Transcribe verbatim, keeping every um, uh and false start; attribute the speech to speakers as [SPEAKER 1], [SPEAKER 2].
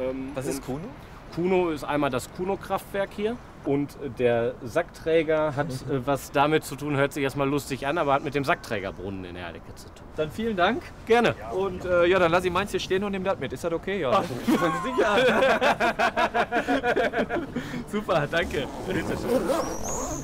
[SPEAKER 1] Ähm,
[SPEAKER 2] Was ist Kuno?
[SPEAKER 1] Kuno ist einmal das Kuno-Kraftwerk hier und der Sackträger hat äh, was damit zu tun, hört sich erstmal lustig an, aber hat mit dem Sackträgerbrunnen in Herdecke zu tun.
[SPEAKER 2] Dann vielen Dank.
[SPEAKER 1] Gerne.
[SPEAKER 2] Und äh, ja, dann lass ich meins hier stehen und nehme das mit. Ist das okay? Ja.
[SPEAKER 1] Sicher. Super, danke. Bitte schön.